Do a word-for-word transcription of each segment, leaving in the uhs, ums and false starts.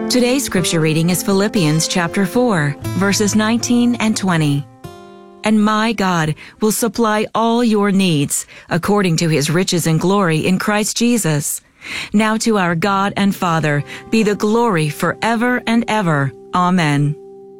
Today's scripture reading is Philippians chapter four, verses nineteen and twenty. And my God will supply all your needs according to his riches and glory in Christ Jesus. Now to our God and Father be the glory forever and ever. Amen.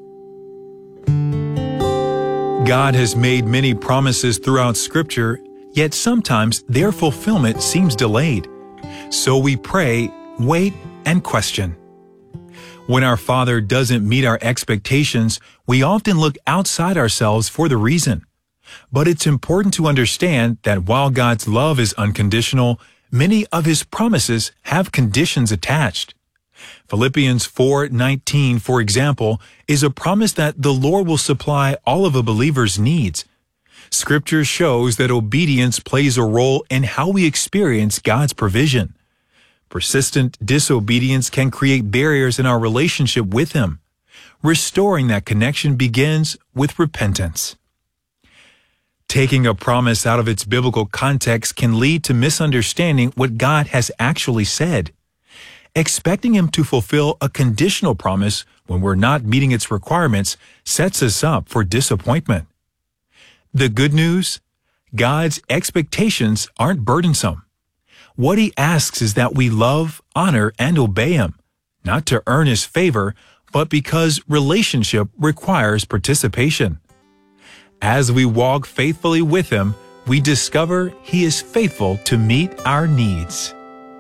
God has made many promises throughout Scripture, yet sometimes their fulfillment seems delayed. So we pray, wait, and question. When our Father doesn't meet our expectations, we often look outside ourselves for the reason. But it's important to understand that while God's love is unconditional, many of His promises have conditions attached. Philippians four nineteen, for example, is a promise that the Lord will supply all of a believer's needs. Scripture shows that obedience plays a role in how we experience God's provision. Persistent disobedience can create barriers in our relationship with Him. Restoring that connection begins with repentance. Taking a promise out of its biblical context can lead to misunderstanding what God has actually said. Expecting Him to fulfill a conditional promise when we're not meeting its requirements sets us up for disappointment. The good news? God's expectations aren't burdensome. What He asks is that we love, honor, and obey Him, not to earn His favor, but because relationship requires participation. As we walk faithfully with Him, we discover He is faithful to meet our needs.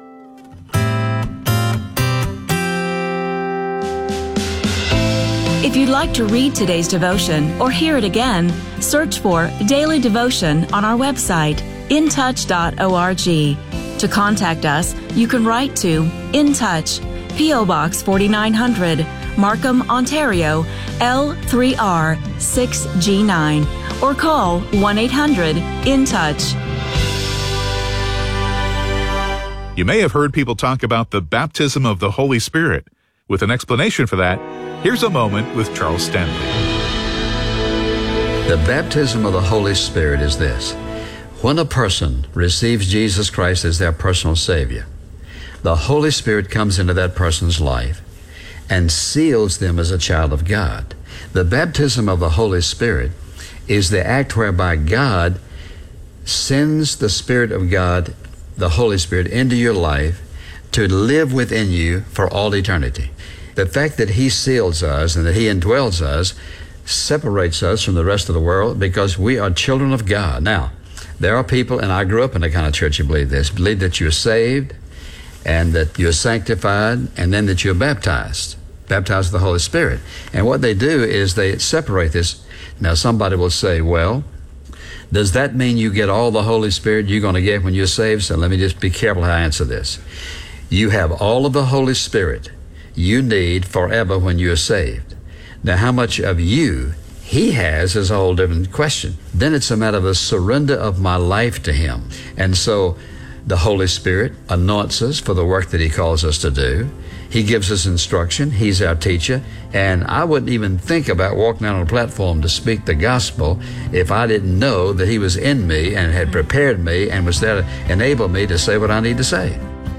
If you'd like to read today's devotion or hear it again, search for Daily Devotion on our website, in touch dot org. To contact us, you can write to In Touch, P O Box forty-nine hundred, Markham, Ontario, L three R six G nine, or call one eight hundred in touch. You may have heard people talk about the baptism of the Holy Spirit. With an explanation for that, here's a moment with Charles Stanley. The baptism of the Holy Spirit is this. When a person receives Jesus Christ as their personal Savior, the Holy Spirit comes into that person's life and seals them as a child of God. The baptism of the Holy Spirit is the act whereby God sends the Spirit of God, the Holy Spirit, into your life to live within you for all eternity. The fact that He seals us and that He indwells us separates us from the rest of the world because we are children of God. Now, there are people, and I grew up in the kind of church who believe this, believe that you're saved and that you're sanctified and then that you're baptized, baptized with the Holy Spirit. And what they do is they separate this. Now, somebody will say, well, does that mean you get all the Holy Spirit you're going to get when you're saved? So let me just be careful how I answer this. You have all of the Holy Spirit you need forever when you're saved. Now, how much of you He has is a whole different question. Then it's a matter of a surrender of my life to Him. And so the Holy Spirit anoints us for the work that He calls us to do. He gives us instruction. He's our teacher. And I wouldn't even think about walking out on a platform to speak the gospel if I didn't know that He was in me and had prepared me and was there to enable me to say what I need to say.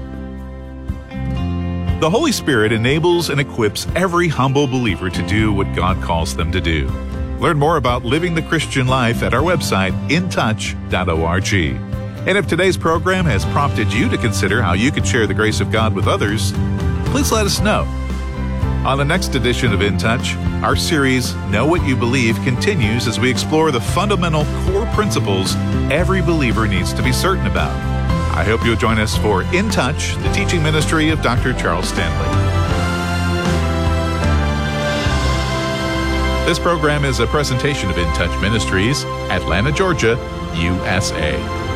The Holy Spirit enables and equips every humble believer to do what God calls them to do. Learn more about living the Christian life at our website, in touch dot org. And if today's program has prompted you to consider how you could share the grace of God with others, please let us know. On the next edition of In Touch, our series, Know What You Believe, continues as we explore the fundamental core principles every believer needs to be certain about. I hope you'll join us for In Touch, the teaching ministry of Doctor Charles Stanley. This program is a presentation of In Touch Ministries, Atlanta, Georgia, U S A.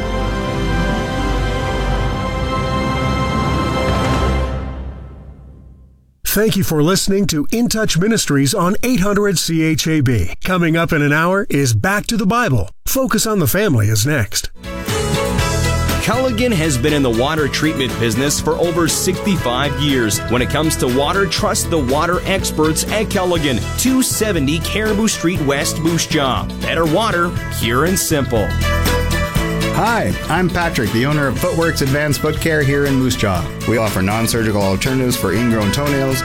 Thank you for listening to In Touch Ministries on eight hundred C H A B. Coming up in an hour is Back to the Bible. Focus on the Family is next. Culligan has been in the water treatment business for over sixty-five years. When it comes to water, trust the water experts at Culligan, two seventy Caribou Street West, Moose Jaw. Better water, pure and simple. Hi, I'm Patrick, the owner of Footworks Advanced Foot Care here in Moose Jaw. We offer non-surgical alternatives for ingrown toenails,